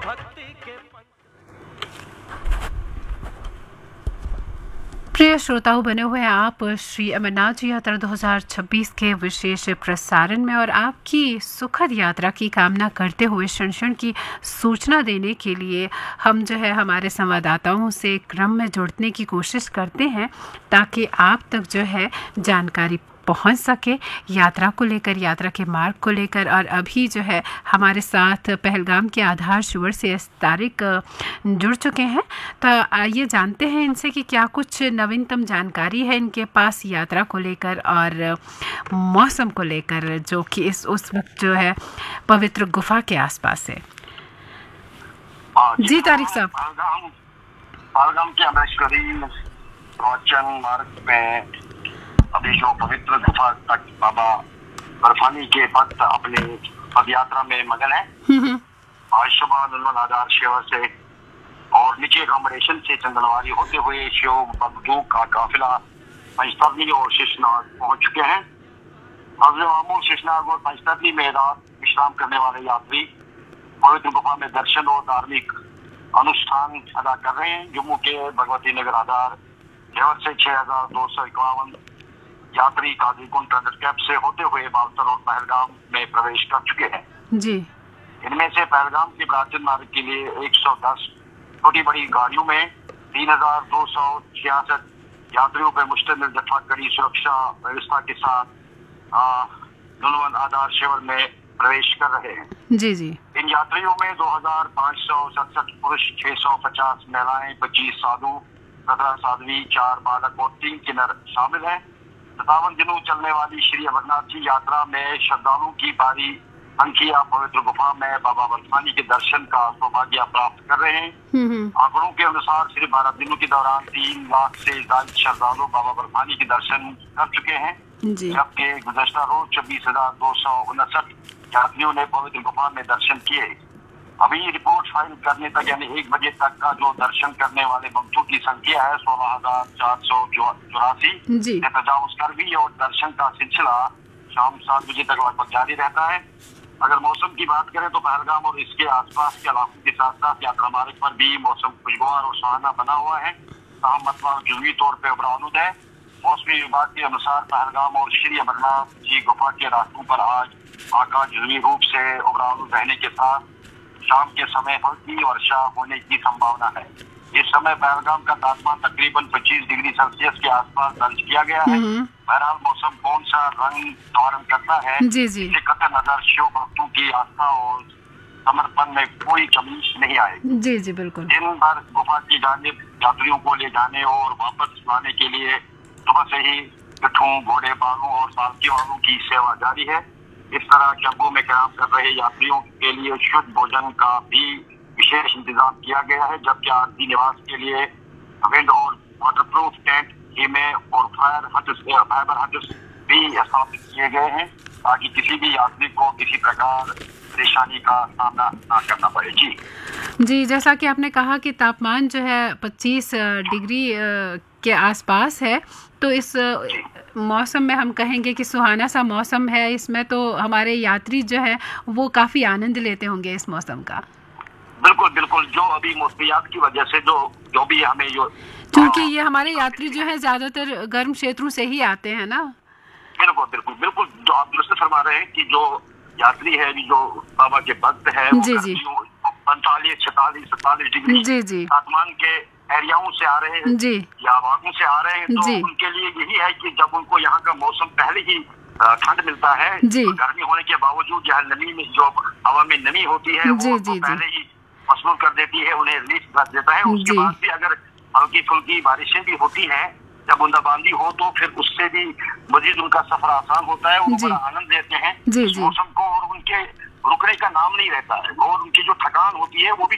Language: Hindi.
प्रिय श्रोताओं, बने हुए हैं आप श्री अमरनाथ जी यात्रा 2026 के विशेष प्रसारण में और आपकी सुखद यात्रा की कामना करते हुए क्षण क्षण की सूचना देने के लिए हम जो है हमारे संवाददाताओं से क्रम में जुड़ने की कोशिश करते हैं ताकि आप तक जो है जानकारी पहुंच सके यात्रा को लेकर, यात्रा के मार्ग को लेकर। और अभी जो है हमारे साथ पहलगाम के आधार शिविर से तारिक जुड़ चुके हैं, तो आइए जानते हैं इनसे कि क्या कुछ नवीनतम जानकारी है इनके पास यात्रा को लेकर और मौसम को लेकर, जो कि उस वक्त जो है पवित्र गुफा के आसपास है। जी तारिक साहब। पहलगाम के अमृतसरी मार्ग में अभी जो पवित्र गुफा तक बाबा बर्फानी के भक्त अपने पद यात्रा में मगन है। आज सुबह नुनवन आधार शिविर से और नीचे अकोमोडेशन से चंदनवारी होते हुए शिव बबदू का काफिला पंचतरनी और शेषनाग पहुंच चुके हैं। हज़रत मामूल शेषनाग और पंचतरनी में रात विश्राम करने वाले यात्री पवित्र गुफा में दर्शन और धार्मिक अनुष्ठान अदा कर रहे हैं। जम्मू के भगवती नगर आधार शिविर से 6251 यात्री काजीकुंड ट्रैंजिट कैंप से होते हुए बालतर और पहलगाम में प्रवेश कर चुके हैं। जी। इनमें से पहलगाम के प्राचीन मार्ग के लिए 110 छोटी बड़ी गाड़ियों में 3266 यात्रियों पर मुश्तमिल जत्था कड़ी सुरक्षा व्यवस्था के साथ नुनवन आधार शिविर में प्रवेश कर रहे हैं। जी जी। इन यात्रियों में 2567 पुरुष, 650 महिलाएं, 25 साधु, 17 साध्वी, 4 बालक और 3 किन्नर शामिल हैं। 57 दिनों चलने वाली श्री अमरनाथ जी यात्रा में श्रद्धालुओं की भारी संख्या पवित्र गुफा में बाबा बर्फानी के दर्शन का सौभाग्य प्राप्त कर रहे हैं। आंकड़ों के अनुसार सिर्फ 12 दिनों के दौरान 3 लाख से ज्यादा श्रद्धालु बाबा बर्फानी के दर्शन कर चुके हैं, जबकि गुज़श्ता रोज 26,259 यात्रियों ने पवित्र गुफा में दर्शन किए। अभी रिपोर्ट फाइल करने तक यानी 1 बजे तक का जो दर्शन करने वाले भक्तों की संख्या है 16,484 से तजावुज कर गई और दर्शन का सिलसिला शाम 7 बजे तक लगभग जारी रहता है। अगर मौसम की बात करें तो पहलगाम और इसके आसपास के इलाकों के साथ साथ यात्रा मार्ग पर भी मौसम खुशगवार और सुहाना बना हुआ है। ताहम मतलब जुज़वी तौर पर उबरानुद है। मौसमी विभाग के अनुसार पहलगाम और श्री अमरनाथ जी गुफा के रास्तों पर आज आकाश जुज़वी रूप से उबरानुद रहने के साथ शाम के समय हल्की वर्षा होने की संभावना है। इस समय पहलगाम का तापमान तकरीबन 25 डिग्री सेल्सियस के आसपास दर्ज किया गया है। बहरहाल मौसम कौन सा रंग धारण करता है, इससे कतई नजर शिव भक्तों की आस्था और समर्पण में कोई कमी नहीं आएगी। जी जी बिल्कुल। दिन भर गुफा की जानिब यात्रियों को ले जाने और वापस लाने के लिए सुबह से ही पिट्ठों, घोड़े, बालों और पालकी वालों की सेवा जारी है। इस तरह कैंपों में क़याम कर रहे यात्रियों के लिए शुद्ध भोजन का भी विशेष इंतजाम किया गया है, जबकि आरती निवास के लिए विंड और वाटरप्रूफ टेंट, खेमे और फाइबर हट्स भी स्थापित किए गए हैं ताकि किसी भी यात्री को किसी प्रकार परेशानी का सामना न करना पड़े। जी, जैसा कि आपने कहा कि तापमान जो है 25 डिग्री के आसपास है, तो इस मौसम में हम कहेंगे कि सुहाना सा मौसम है। इसमें तो हमारे यात्री जो है वो काफी आनंद लेते होंगे इस मौसम का। बिल्कुल बिल्कुल। जो अभी मौसमियात की वजह से जो भी हमें क्योंकि ये हमारे यात्री जो है ज्यादातर गर्म क्षेत्रों से ही आते हैं ना। बिल्कुल बिल्कुल बिल्कुल। जो आप दुरुस्त फरमा रहे हैं कि जो यात्री है, जो बाबा के भक्त है, जी जी, 45, 46, 47 डिग्री जी जी तापमान के एरियाओं से आ रहे हैं जी या भागों से आ रहे हैं, तो उनके लिए यही है कि जब उनको यहाँ का मौसम पहले ही ठंड मिलता है, तो गर्मी होने के बावजूद यहाँ नमी में जो हवा में नमी होती है वो पहले ही मसरूर कर देती है, उन्हें रिलीफ कर देता है। उसके बाद भी अगर हल्की फुल्की बारिशें भी होती हैं या बूंदाबांदी हो तो फिर उससे भी मजीद उनका सफर आसान होता है। वो बड़ा आनंद लेते हैं इस मौसम को और उनके रुकने का नाम नहीं रहता है और उनकी जो थकान होती है वो भी